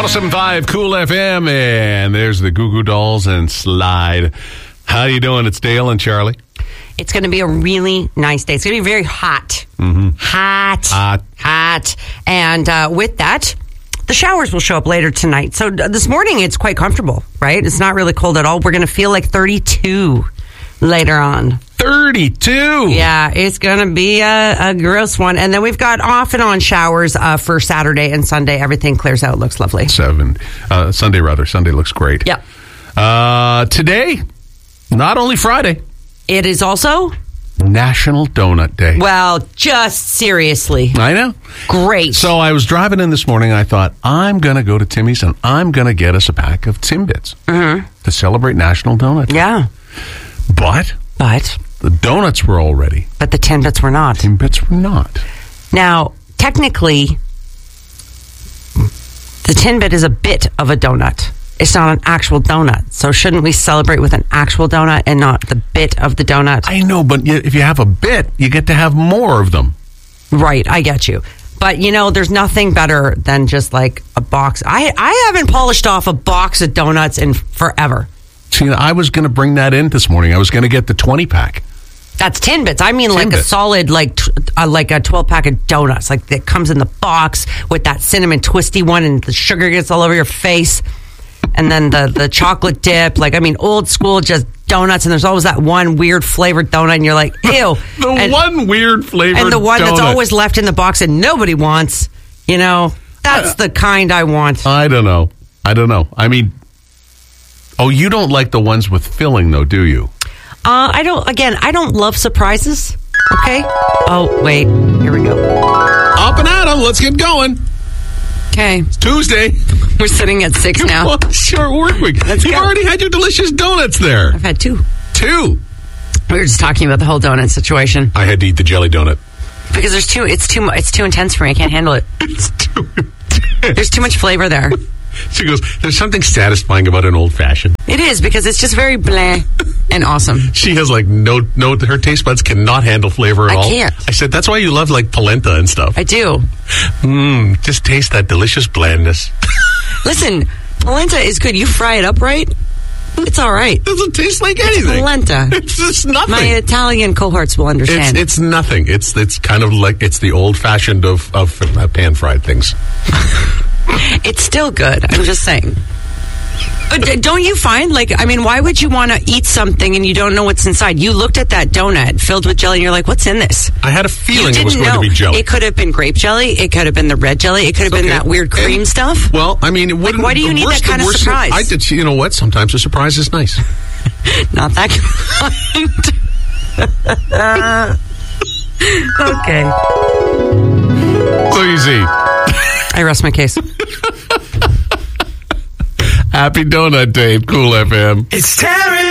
107.5 Cool FM, and there's the Goo Goo Dolls and Slide. How you doing? It's Dale and Charlie. It's going to be a really nice day. It's going to be very hot. Mm-hmm. Hot. And with that, the showers will show up later tonight. So this morning, it's quite comfortable, right? It's not really cold at all. We're going to feel like 32 later on. 32? Yeah, it's going to be a gross one. And then we've got off and on showers for Saturday and Sunday. Everything clears out. Looks lovely. Sunday, rather. Sunday looks great. Yep. Today, not only Friday. It is also National Donut Day. Well, just seriously. I know. Great. So I was driving in this morning. I thought, I'm going to go to Timmy's and I'm going to get us a pack of Timbits to celebrate National Donut Day. Yeah. But the donuts were all ready. But the Timbits were not. Timbits were not. Now, technically, the Timbit is a bit of a donut. It's not an actual donut. So shouldn't we celebrate with an actual donut and not the bit of the donut? I know, but if you have a bit, you get to have more of them. Right, I get you. But, there's nothing better than just like a box. I haven't polished off a box of donuts in forever. See, I was going to bring that in this morning. I was going to get the 20-pack. That's Timbits. I mean, like a solid, like a 12-pack of donuts. Like, that comes in the box with that cinnamon twisty one and the sugar gets all over your face. And then the chocolate dip. Like, I mean, old school, just donuts. And there's always that one weird flavored donut. And you're like, ew. One weird flavored donut. And the one that's always left in the box and nobody wants. That's the kind I want. I don't know. I mean... Oh, you don't like the ones with filling, though, do you? I don't love surprises. Okay? Oh, wait. Here we go. Up and at 'em. Let's get going. Okay. It's Tuesday. We're sitting at 6 now. Well, short work week. You've already had your delicious donuts there. I've had 2. 2? We were just talking about the whole donut situation. I had to eat the jelly donut. Because it's too intense for me. I can't handle it. It's too There's too much flavor there. She goes, there's something satisfying about an old-fashioned. It is, because it's just very blah and awesome. She has, no, her taste buds cannot handle flavor at all. I can't. I said, that's why you love, polenta and stuff. I do. Just taste that delicious blandness. Listen, polenta is good. You fry it up right, it's all right. It doesn't taste like anything. Polenta. It's just nothing. My Italian cohorts will understand. It's nothing. It's kind of like, it's the old-fashioned of pan-fried things. It's still good. I'm just saying. But don't you find, why would you want to eat something and you don't know what's inside? You looked at that donut filled with jelly and you're like, what's in this? I had a feeling it was going to be jelly. It could have been grape jelly. It could have been the red jelly. It could have been that weird cream stuff. Well, I mean, it wouldn't... why do you need that kind of surprise? You know what? Sometimes a surprise is nice. Not that kind. Okay. So easy. I rest my case. Happy Donut Day, Cool FM. It's tearing